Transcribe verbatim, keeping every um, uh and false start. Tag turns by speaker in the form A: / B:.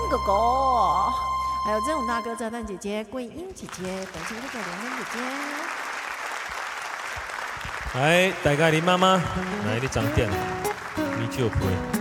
A: 哥哥，还有郑勇大哥、炸弹姐姐、桂英姐姐，感谢这个莲莲姐姐。
B: 来，大家你妈妈来你长点，米酒杯。